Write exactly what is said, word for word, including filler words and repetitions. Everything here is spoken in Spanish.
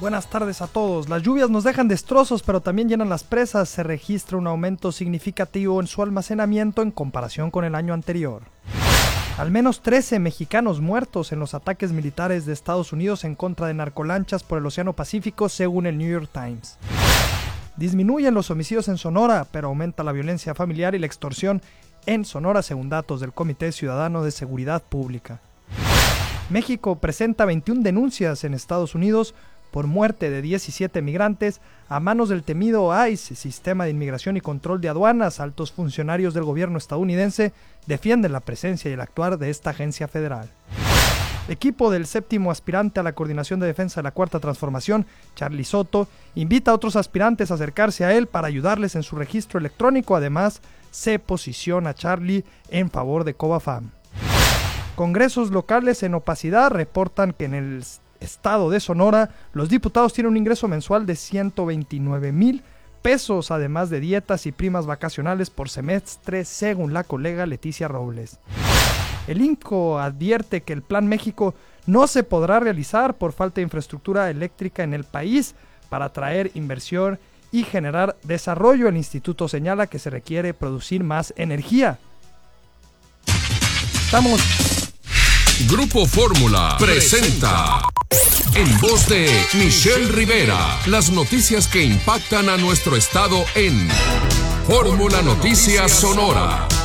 Buenas tardes a todos. Las lluvias nos dejan destrozos, pero también llenan las presas. Se registra un aumento significativo en su almacenamiento en comparación con el año anterior. Al menos trece mexicanos muertos en los ataques militares de Estados Unidos en contra de narcolanchas por el Océano Pacífico, según el New York Times. Disminuyen los homicidios en Sonora, pero aumenta la violencia familiar y la extorsión en Sonora, según datos del Comité Ciudadano de Seguridad Pública. México presenta veintiuna denuncias en Estados Unidos por muerte de diecisiete migrantes a manos del temido ICE, Sistema de Inmigración y Control de Aduanas. Altos funcionarios del gobierno estadounidense defienden la presencia y el actuar de esta agencia federal. Equipo del séptimo aspirante a la Coordinación de Defensa de la Cuarta Transformación, Charlie Soto, invita a otros aspirantes a acercarse a él para ayudarles en su registro electrónico. Además, se posiciona Charlie en favor de Covafam. Congresos locales en opacidad reportan que en el estado de Sonora, los diputados tienen un ingreso mensual de ciento veintinueve mil pesos, además de dietas y primas vacacionales por semestre, según la colega Leticia Robles. El INCO advierte que el Plan México no se podrá realizar por falta de infraestructura eléctrica en el país para atraer inversión y generar desarrollo. El instituto señala que se requiere producir más energía. Estamos... Grupo Fórmula presenta, en voz de Michelle Rivera, las noticias que impactan a nuestro estado en Fórmula Noticias Sonora.